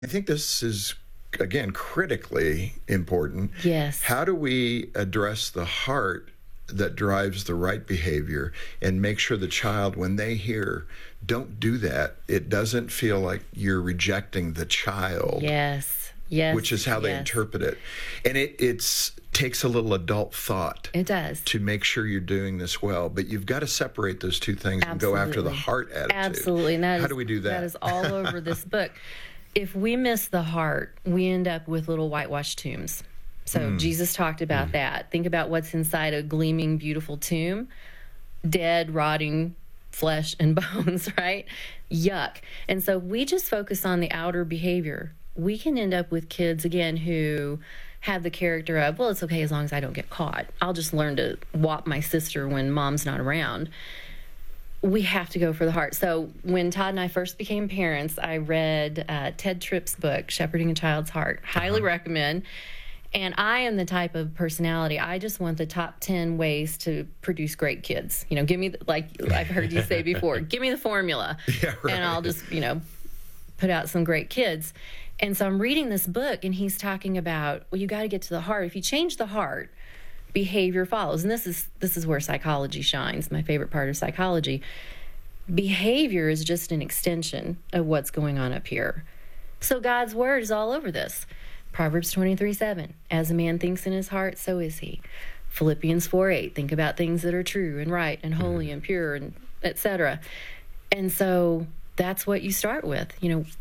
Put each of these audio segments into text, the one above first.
I think this is, again, critically important. Yes. How do we address the heart that drives the right behavior and make sure the child, when they hear, don't do that, it doesn't feel like you're rejecting the child? Yes. Yes. Which is how they interpret it. And it takes a little adult thought. It does. To make sure you're doing this well. But you've got to separate those two things and go after the heart attitude. Absolutely. And how do we do that? That is all over this book. If we miss the heart, we end up with little whitewashed tombs. So Jesus talked about that. Think about what's inside a gleaming, beautiful tomb. Dead, rotting flesh and bones, right? Yuck. And so we just focus on the outer behavior. We can end up with kids, again, who have the character of, well, it's okay as long as I don't get caught. I'll just learn to whop my sister when mom's not around. We have to go for the heart. So when Todd and I first became parents, I read Ted Tripp's book, Shepherding a Child's Heart. Highly recommend. And I am the type of personality, I just want the top 10 ways to produce great kids. You know, give me, like I've heard you say before, give me the formula. Yeah, right. And I'll just, put out some great kids. And so I'm reading this book, and he's talking about, well, you got to get to the heart. If you change the heart, behavior follows. And this is where psychology shines, my favorite part of psychology. Behavior is just an extension of what's going on up here. So God's word is all over this. Proverbs 23:7, as a man thinks in his heart, so is he. Philippians 4:8, think about things that are true and right and holy and pure and etc. And so that's what you start with.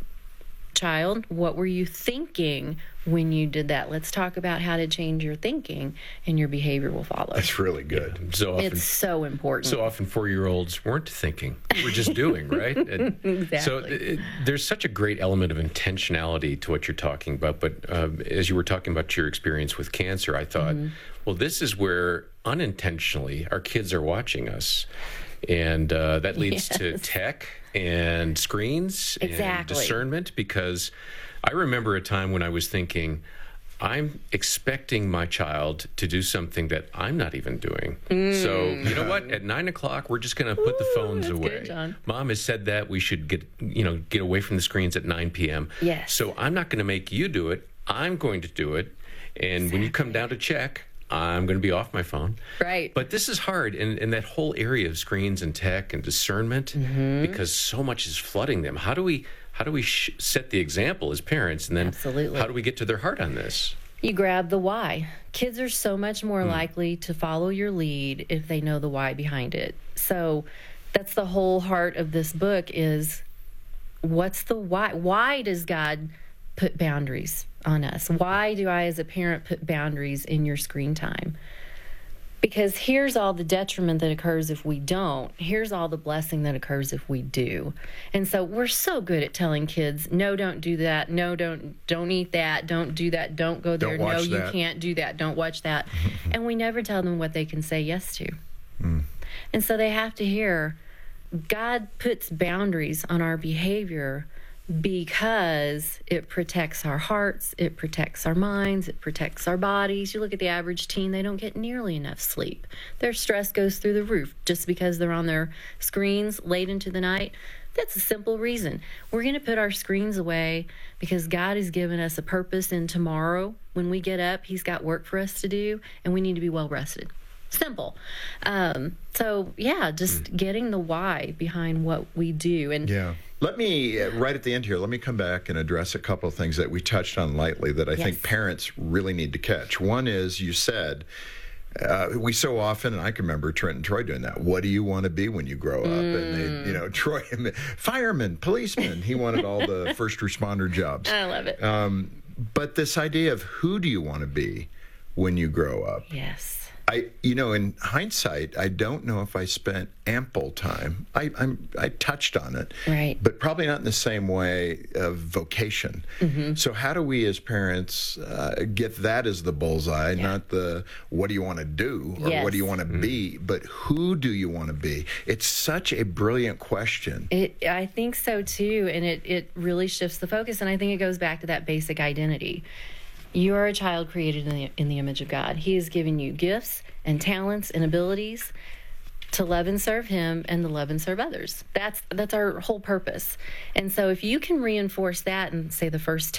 Child, what were you thinking when you did that? Let's talk about how to change your thinking, and your behavior will follow. That's really good. Yeah. So often, it's so important. So often 4-year-olds weren't thinking. We're just doing, right? And exactly. So there's such a great element of intentionality to what you're talking about. But as you were talking about your experience with cancer, I thought, well, this is where unintentionally our kids are watching us. And that leads to tech and screens and discernment, because I remember a time when I was thinking, I'm expecting my child to do something that I'm not even doing. So, you know what? At 9 o'clock, we're just going to put the phones away. Good, John. Mom has said that we should get away from the screens at 9 p.m. Yes. So I'm not going to make you do it. I'm going to do it. And when you come down to check, I'm going to be off my phone. Right. But this is hard in that whole area of screens and tech and discernment, because so much is flooding them. How do we set the example as parents, and then how do we get to their heart on this? You grab the why. Kids are so much more likely to follow your lead if they know the why behind it. So that's the whole heart of this book is, what's the why? Why does God put boundaries on us? Why do I, as a parent, put boundaries in your screen time? Because here's all the detriment that occurs if we don't. Here's all the blessing that occurs if we do. And so we're so good at telling kids, no, don't do that. No, don't eat that. Don't do that. Don't go there. No, you can't do that. Don't watch that. And we never tell them what they can say yes to. And so they have to hear, God puts boundaries on our behavior because it protects our hearts, it protects our minds, it protects our bodies. You look at the average teen, they don't get nearly enough sleep. Their stress goes through the roof just because they're on their screens late into the night. That's a simple reason. We're going to put our screens away because God has given us a purpose in tomorrow. When we get up, He's got work for us to do, and we need to be well rested. Simple. Just getting the why behind what we do. And let me, right at the end here, let me come back and address a couple of things that we touched on lightly that I think parents really need to catch. One is, you said, we so often, and I can remember Trent and Troy doing that, what do you want to be when you grow up? And they, Troy, fireman, policeman, he wanted all the first responder jobs. I love it. But this idea of who do you want to be when you grow up? Yes. In hindsight, I don't know if I spent ample time. I touched on it, right, but probably not in the same way of vocation. So how do we as parents get that as the bullseye, not the what do you want to do or what do you want to be, but who do you want to be? It's such a brilliant question. I think so too, and it really shifts the focus, and I think it goes back to that basic identity. You are a child created in the image of God. He has given you gifts and talents and abilities. to love and serve him and to love and serve others. That's our whole purpose. And so if you can reinforce that in, say, the first